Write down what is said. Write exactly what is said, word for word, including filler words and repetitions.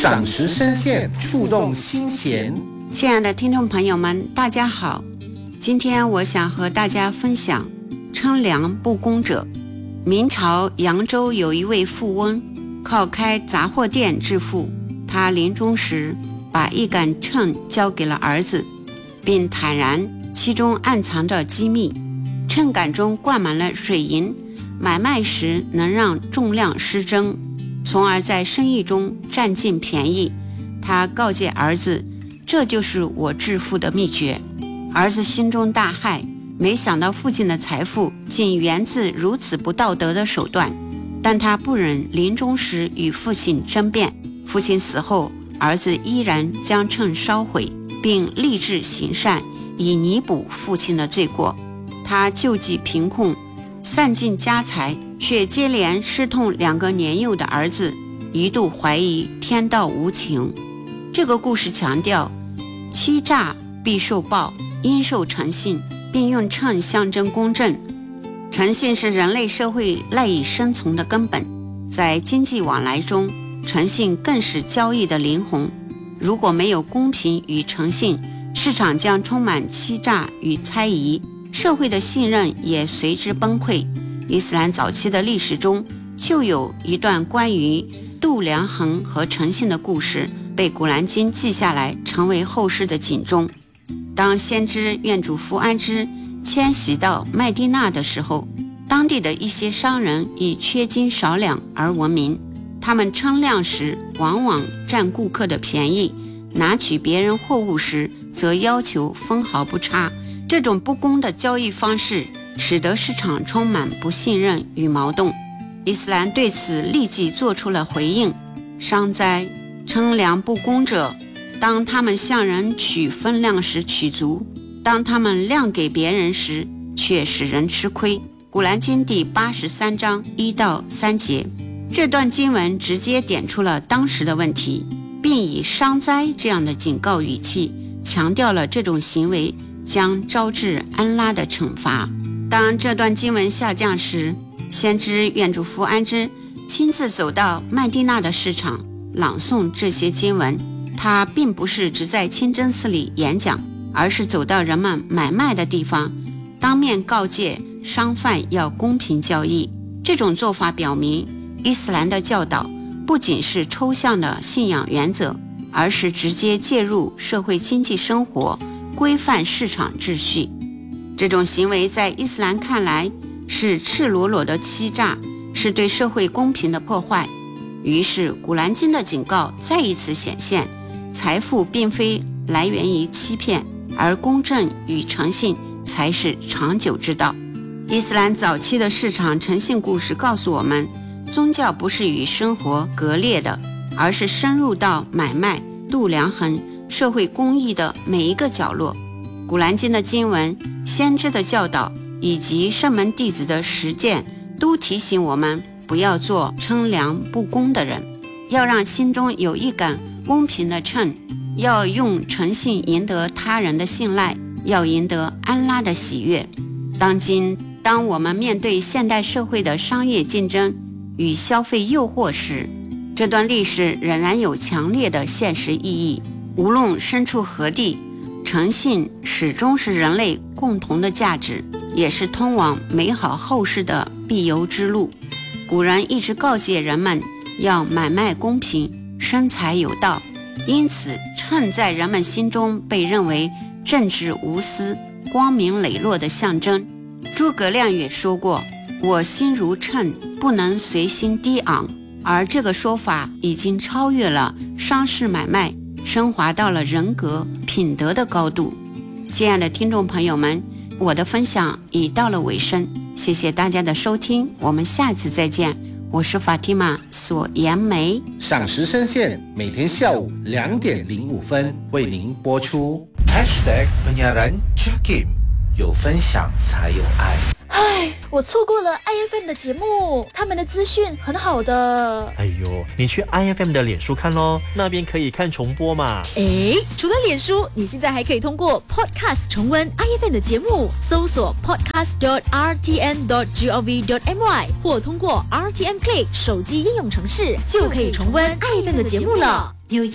赏识深陷，触动心弦。 亲爱的听众朋友们，大家好，今天我想和大家分享称量不公者。明朝扬州有一位富翁，靠开杂货店致富。他临终时把一杆秤交给了儿子，并坦然其中暗藏着机密。秤杆中灌满了水银，买卖时能让重量失真，从而在生意中占尽便宜。他告诫儿子，这就是我致富的秘诀。儿子心中大骇，没想到父亲的财富竟源自如此不道德的手段，但他不忍临终时与父亲争辩。父亲死后，儿子依然将秤烧毁，并立志行善，以弥补父亲的罪过。他救济贫困，散尽家财，却接连失痛两个年幼的儿子，一度怀疑天道无情。这个故事强调，欺诈必受报，应受诚信，并用秤象征公正。诚信是人类社会赖以生存的根本，在经济往来中，诚信更是交易的灵魂。如果没有公平与诚信，市场将充满欺诈与猜疑，社会的信任也随之崩溃。伊斯兰早期的历史中就有一段关于度量衡和诚信的故事，被古兰经记下来，成为后世的警钟。当先知愿主福安之迁徙到麦地那的时候，当地的一些商人以缺斤少两而闻名，他们称量时往往占顾客的便宜，拿取别人货物时则要求分毫不差。这种不公的交易方式使得市场充满不信任与矛盾。伊斯兰对此立即做出了回应：商哉，称量不公者，当他们向人取分量时取足，当他们量给别人时却使人吃亏。古兰经第八十三章一到三节。这段经文直接点出了当时的问题，并以商哉这样的警告语气，强调了这种行为将招致安拉的惩罚。当这段经文下降时，先知愿主福安之亲自走到麦地那的市场，朗诵这些经文。他并不是只在清真寺里演讲，而是走到人们买卖的地方，当面告诫商贩要公平交易。这种做法表明，伊斯兰的教导不仅是抽象的信仰原则，而是直接介入社会经济生活，规范市场秩序。这种行为在伊斯兰看来是赤裸裸的欺诈，是对社会公平的破坏。于是古兰经的警告再一次显现，财富并非来源于欺骗，而公正与诚信才是长久之道。伊斯兰早期的市场诚信故事告诉我们，宗教不是与生活割裂的，而是深入到买卖、度量衡、社会公益的每一个角落。古兰经的经文、先知的教导以及圣门弟子的实践，都提醒我们不要做称量不公的人，要让心中有一杆公平的秤，要用诚信赢得他人的信赖，要赢得安拉的喜悦。当今当我们面对现代社会的商业竞争与消费诱惑时，这段历史仍然有强烈的现实意义。无论身处何地，诚信始终是人类共同的价值，也是通往美好后世的必由之路。古人一直告诫人们要买卖公平，生财有道，因此秤在人们心中被认为正直无私、光明磊落的象征。诸葛亮也说过，我心如秤，不能随心低昂。而这个说法已经超越了商事买卖，升华到了人格品德的高度。亲爱的听众朋友们，我的分享已到了尾声，谢谢大家的收听，我们下次再见。我是法蒂玛索颜梅。 赏识深陷每天下午两点零五分为您播出。Hashtag Penyiaran Jakim， 有分享才有爱。 唉，我错过了 I F M 的节目，他们的资讯很好的。 哎呦，你去 I F M 的脸书看咯，那边可以看重播嘛。 诶，除了脸书，你现在还可以通过 Podcast 重温 I F M 的节目，搜索 podcast dot r t n dot gov dot my 或通过 R T M Play 手机应用程式，就可以重温 I F M 的节目了。 有